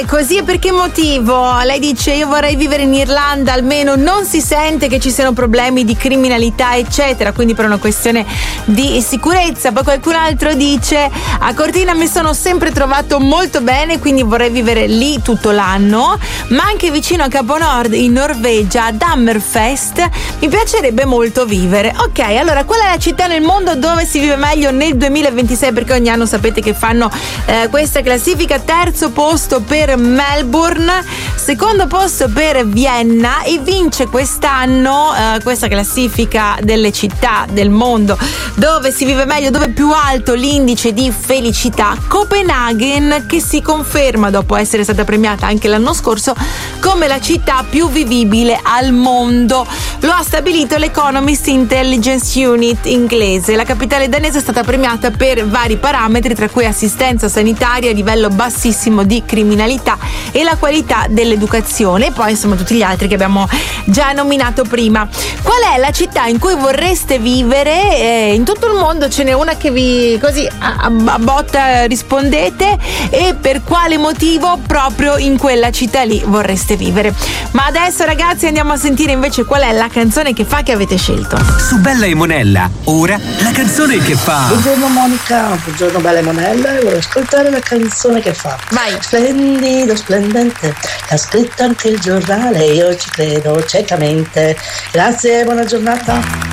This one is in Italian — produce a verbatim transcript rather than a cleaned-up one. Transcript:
Così e per che motivo? Lei dice: io vorrei vivere in Irlanda, almeno non si sente che ci siano problemi di criminalità eccetera, quindi per una questione di sicurezza. Poi qualcun altro dice: a Cortina mi sono sempre trovato molto bene, quindi vorrei vivere lì tutto l'anno, ma anche vicino a Capo Nord in Norvegia, ad Hammerfest, mi piacerebbe molto vivere. Ok, allora qual è la città nel mondo dove si vive meglio nel duemilaventisei? Perché ogni anno sapete che fanno eh, questa classifica. Terzo posto per Melbourne, secondo posto per Vienna, e vince quest'anno eh, questa classifica delle città del mondo dove si vive meglio, dove è più alto l'indice di felicità, Copenaghen, che si conferma dopo essere stata premiata anche l'anno scorso come la città più vivibile al mondo. Lo ha stabilito l'Economist Intelligence Unit inglese. La capitale danese è stata premiata per vari parametri, tra cui assistenza sanitaria, livello bassissimo di criminalità e la qualità dell'educazione, e poi insomma tutti gli altri che abbiamo già nominato prima. Qual è la città in cui vorreste vivere? Eh, in tutto il mondo ce n'è una che vi così a, a botta rispondete, e per quale motivo proprio in quella città lì vorreste vivere. Ma adesso ragazzi andiamo a sentire invece qual è la canzone che fa che avete scelto. Su Bella e Monella, ora la canzone che fa. Buongiorno Monica, buongiorno Bella e Monella, e voglio ascoltare la canzone che fa. Vai. Splendido, splendente, l'ha scritto anche il giornale, io ci credo ciecamente. Grazie, buona giornata.